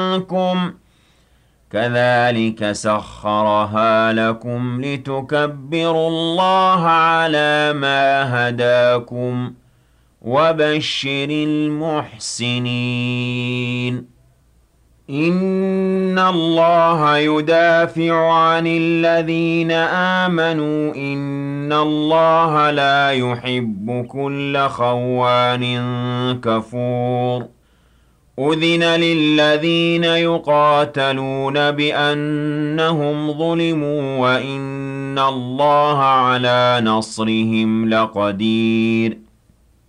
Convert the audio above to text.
منكم كذلك سخرها لكم لتكبروا الله على ما هداكم وبشر المحسنين إن الله يدافع عن الذين آمنوا إن الله لا يحب كل خوان كفور أذن للذين يقاتلون بأنهم ظلموا وإن الله على نصرهم لقدير